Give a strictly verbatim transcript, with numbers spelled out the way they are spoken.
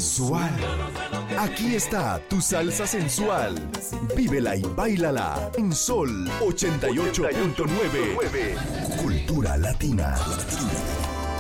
sensual. Aquí está tu salsa sensual. Vívela y báilala en Sol ochenta y ocho punto nueve. Cultura latina.